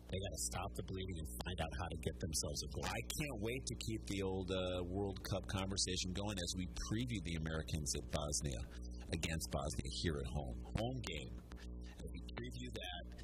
They got to stop the bleeding and find out how to get themselves a goal. I can't wait to keep the old World Cup conversation going as we preview the Americans at Bosnia against Bosnia here at home. Home game. As we preview that,